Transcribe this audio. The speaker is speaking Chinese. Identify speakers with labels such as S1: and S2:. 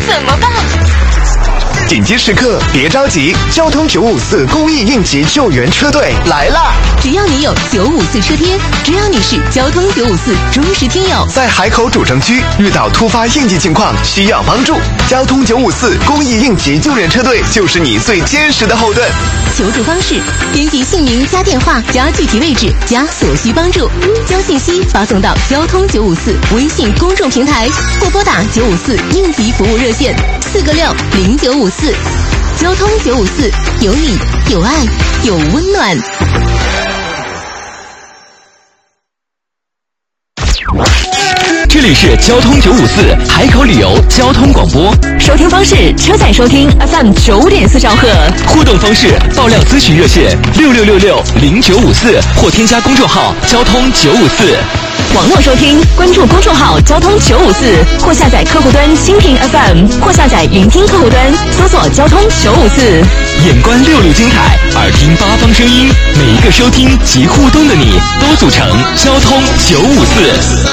S1: 怎么办？
S2: 紧急时刻别着急，交通954公益应急救援车队来啦！
S1: 只要你有954车贴，只要你是交通954忠实听友，
S2: 在海口主城区遇到突发应急情况需要帮助，交通954公益应急救援车队就是你最坚实的后盾。
S1: 求助方式：编辑姓名加电话加具体位置加所需帮助，将信息发送到交通954微信公众平台，或拨打954应急服务热线4个6 0954。交通954，有你有爱有温暖。
S3: 这里是交通954海口旅游交通广播，
S1: 收听方式：车载收听 FM 95.4兆赫。
S3: 互动方式：爆料咨询热线66660954或添加公众号交通954。
S1: 网络收听，关注公众号交通954，或下载客户端蜻蜓 FM， 或下载云听客户端，搜索交通954。
S3: 眼观六路精彩，耳听八方声音，每一个收听及互动的你，都组成交通954。